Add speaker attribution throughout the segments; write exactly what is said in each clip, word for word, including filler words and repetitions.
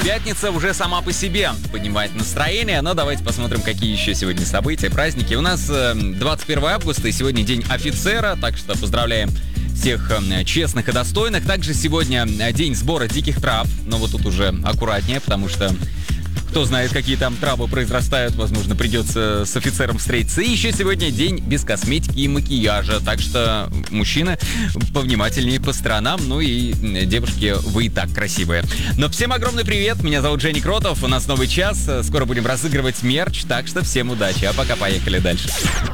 Speaker 1: Пятница уже сама по себе поднимает настроение, но давайте посмотрим, какие еще сегодня события, праздники. У нас двадцать первое августа, и сегодня день офицера, так что поздравляем всех честных и достойных. Также сегодня день сбора диких трав, но вот тут уже аккуратнее, потому что кто знает, какие там травы произрастают, возможно, придется с офицером встретиться. И еще сегодня день без косметики и макияжа, так что, мужчины, повнимательнее по сторонам, ну и девушки, вы и так красивые. Но всем огромный привет, меня зовут Женя Кротов, у нас новый час, скоро будем разыгрывать мерч, так что всем удачи, а пока поехали дальше.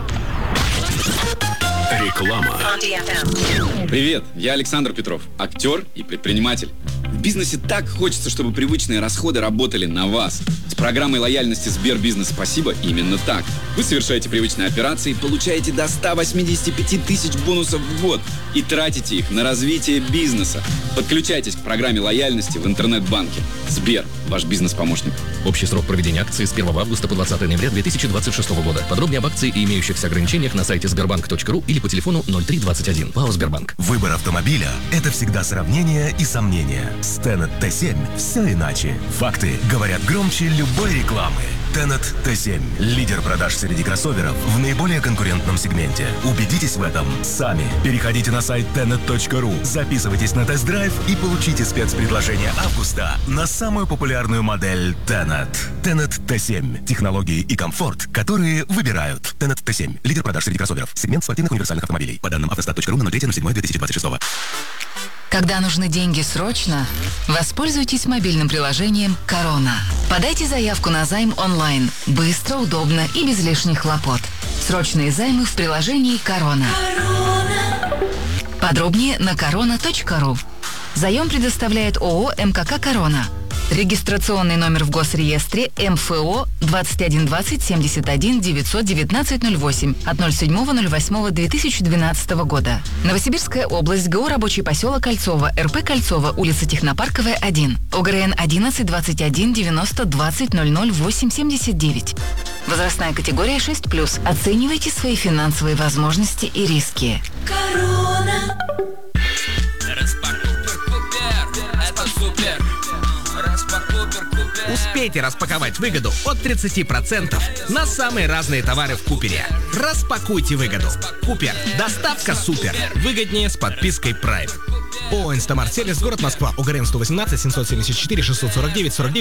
Speaker 2: Реклама.
Speaker 3: Привет, я Александр Петров, актер и предприниматель. В бизнесе так хочется, чтобы привычные расходы работали на вас. С программой лояльности Сбербизнес Спасибо именно так. Вы совершаете привычные операции, получаете до ста восьмидесяти пяти тысяч бонусов в год и тратите их на развитие бизнеса. Подключайтесь к программе лояльности в интернет-банке. Сбер, ваш бизнес-помощник.
Speaker 2: Общий срок проведения акции с первого августа по двадцатое ноября две тысячи двадцать шестого года. Подробнее об акции и имеющихся ограничениях на сайте сбербанк точка ру или по телефону ноль три двадцать один. ПАО «Сбербанк».
Speaker 4: Выбор автомобиля – это всегда сравнение и сомнения. С Tenet Т семь все иначе. Факты говорят громче любой рекламы. Tenet Т семь – лидер продаж среди кроссоверов в наиболее конкурентном сегменте. Убедитесь в этом сами. Переходите на сайт тенет точка ру, записывайтесь на тест-драйв и получите спецпредложение августа на самую популярную модель Tenet. Tenet Т семь – технологии и комфорт, которые выбирают. Tenet Т семь – лидер продаж среди кроссоверов. Сегмент спортивных универсальных автомобилей. По данным автостат точка ру на ноль три ноль семь две тысячи двадцать шестого.
Speaker 5: Когда нужны деньги срочно, воспользуйтесь мобильным приложением «Корона». Подайте заявку на займ онлайн. Быстро, удобно и без лишних хлопот. Срочные займы в приложении «Корона». Подробнее на корона точка ру. Заем предоставляет ООО «МКК Корона». Регистрационный номер в Госреестре эм эф о двадцать один двадцать семьдесят один девятьсот девятнадцать ноль восемь от ноль седьмого ноль восьмого две тысячи двенадцатого года. Новосибирская область, ГО «Рабочий поселок Кольцово», эр пэ Кольцово, улица Технопарковая, один. ОГРН одиннадцать двадцать один девяносто двадцать ноль ноль восемь семьдесят девять. Возрастная категория шесть плюс. Оценивайте свои финансовые возможности и риски. Корона.
Speaker 6: Успейте распаковать выгоду от тридцати процентов на самые разные товары в Купере. Распакуйте выгоду. Купер. Доставка супер. Выгоднее с подпиской Prime. ООО «Инстамарт Сервис», город Москва. ОГРН сто восемнадцать семьсот семьдесят четыре шестьсот сорок девять сорок девять.